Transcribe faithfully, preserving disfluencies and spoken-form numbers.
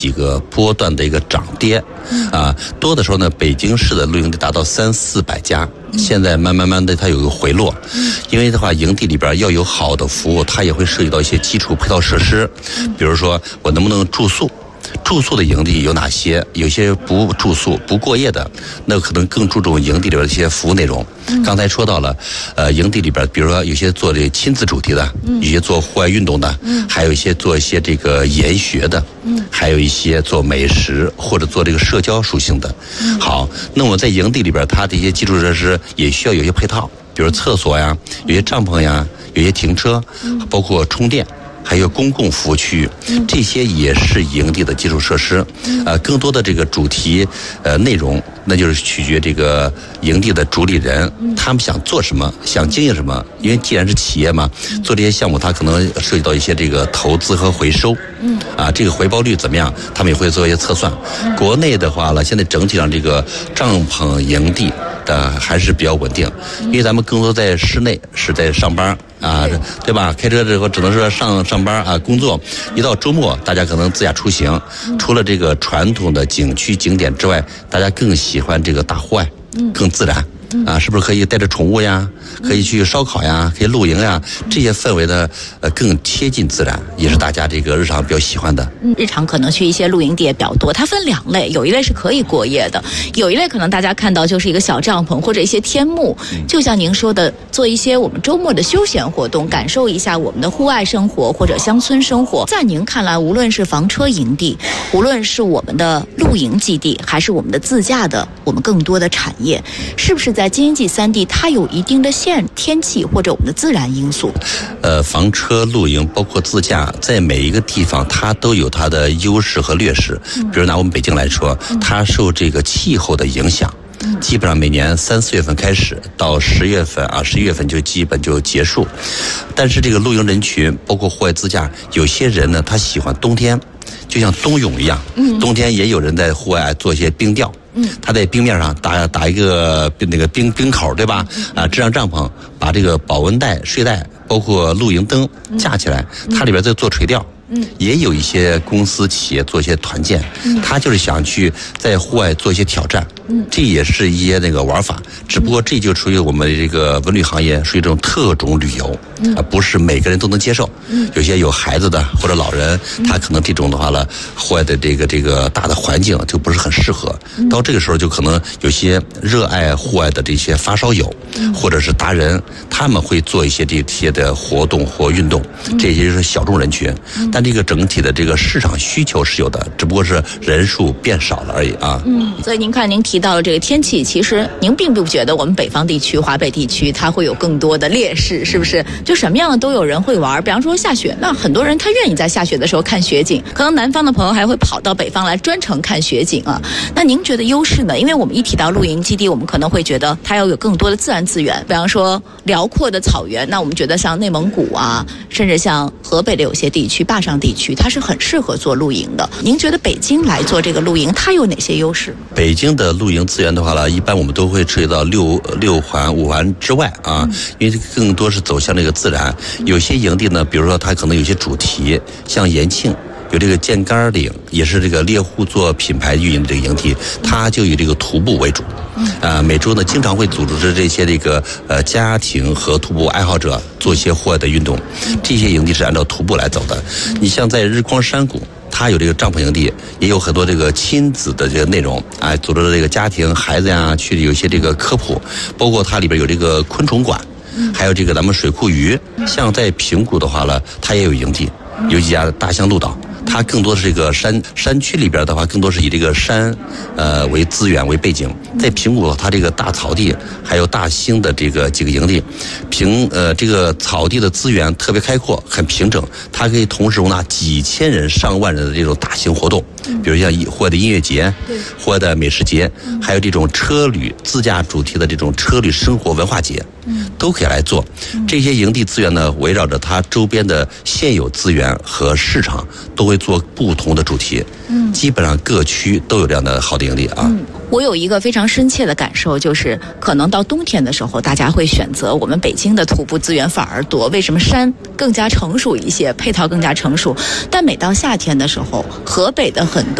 几个波段的一个涨跌，啊，多的时候呢，北京市的露营地达到三四百家，现在慢慢慢的它有一个回落，因为的话，营地里边要有好的服务，它也会涉及到一些基础配套设施，比如说我能不能住宿。住宿的营地有哪些？有些不住宿、不过夜的，那可能更注重营地里边的一些服务内容。嗯、刚才说到了，呃，营地里边，比如说有些做这亲子主题的，嗯、有些做户外运动的，嗯、还有一些做一些这个研学的，嗯、还有一些做美食或者做这个社交属性的。嗯、好，那我在营地里边，它的一些基础设施也需要有一些配套，比如厕所呀，有些帐篷呀，有些停车，包括充电。还有公共服务区域，这些也是营地的基础设施。呃，更多的这个主题呃内容，那就是取决这个营地的主理人，他们想做什么，想经营什么。因为既然是企业嘛，做这些项目，它可能涉及到一些这个投资和回收。嗯。啊，这个回报率怎么样？他们也会做一些测算。国内的话呢，现在整体上这个帐篷营地的还是比较稳定，因为咱们更多在室内是在上班。啊，对吧？开车之后只能说上上班啊，工作。一到周末，大家可能自驾出行，除了这个传统的景区景点之外，大家更喜欢这个大户外，更自然。啊，是不是可以带着宠物呀？可以去烧烤呀，可以露营呀，这些氛围呢，呃，更贴近自然，也是大家这个日常比较喜欢的。 嗯，日常可能去一些露营地也比较多，它分两类，有一类是可以过夜的，有一类可能大家看到就是一个小帐篷或者一些天幕，就像您说的，做一些我们周末的休闲活动，感受一下我们的户外生活或者乡村生活。在您看来，无论是房车营地，无论是我们的露营基地，还是我们的自驾的，我们更多的产业，是不是在京津冀三地它有一定的限天气或者我们的自然因素？ 呃，房车露营包括自驾，在每一个地方它都有它的优势和劣势。比如拿我们北京来说，它受这个气候的影响。基本上每年三四月份开始，到十月份啊，十一月份就基本就结束。但是这个露营人群，包括户外自驾，有些人呢，他喜欢冬天，就像冬泳一样，冬天也有人在户外做一些冰钓。嗯，他在冰面上打打一个那个冰冰口，对吧？啊，支上帐篷，把这个保温袋、睡袋，包括露营灯架起来，它里边在做垂钓。嗯，也有一些公司企业做一些团建，嗯，他就是想去在户外做一些挑战，嗯，这也是一些那个玩法，只不过这就属于我们这个文旅行业属于这种特种旅游，嗯，啊，不是每个人都能接受，嗯，有些有孩子的或者老人，他可能这种的话呢，户外的这个这个大的环境就不是很适合，嗯，到这个时候就可能有些热爱户外的这些发烧友，嗯，或者是达人，他们会做一些这些的活动或运动，嗯，这些就是小众人群，嗯，但这个整体的这个市场需求是有的，只不过是人数变少了而已啊。 嗯，所以您看，您提到了这个天气，其实您并不觉得我们北方地区、华北地区它会有更多的劣势，是不是？就什么样的都有人会玩，比方说下雪，那很多人他愿意在下雪的时候看雪景，可能南方的朋友还会跑到北方来专程看雪景啊。那您觉得优势呢？因为我们一提到露营基地，我们可能会觉得它要有更多的自然资源，比方说辽阔的草原，那我们觉得像内蒙古啊，甚至像河北的有些地区、坝上地区，它是很适合做露营的。您觉得北京来做这个露营，它有哪些优势？ 北京的露营资源的话呢，一般我们都会涉及到六六环、五环之外啊，嗯，因为更多是走向这个自然。有些营地呢，比如说它可能有些主题，像延庆。有这个箭杆岭，也是这个猎户座品牌运营的这个营地，它就以这个徒步为主。啊、呃，每周呢经常会组织这些这个呃家庭和徒步爱好者做一些户外的运动，这些营地是按照徒步来走的。你像在日光山谷，它有这个帐篷营地，也有很多这个亲子的这个内容，哎，组织的这个家庭孩子呀去有一些这个科普，包括它里边有这个昆虫馆，还有这个咱们水库鱼。像在平谷的话呢，它也有营地，有几家大象鹿岛。它更多的是这个山山区里边的话，更多是以这个山，呃为资源为背景。在平谷，它这个大草地还有大兴的这个几个营地，平呃这个草地的资源特别开阔，很平整，它可以同时容纳几千人、上万人的这种大型活动，比如像户外的音乐节、户外的美食节，还有这种车旅自驾主题的这种车旅生活文化节，都可以来做。这些营地资源呢，围绕着它周边的现有资源和市场，都会做不同的主题。 嗯， 基本上各区都有这样的好的营地啊。 嗯，我有一个非常深切的感受，就是可能到冬天的时候，大家会选择我们北京的徒步资源反而多。为什么？山更加成熟一些，配套更加成熟。但每到夏天的时候，河北的很多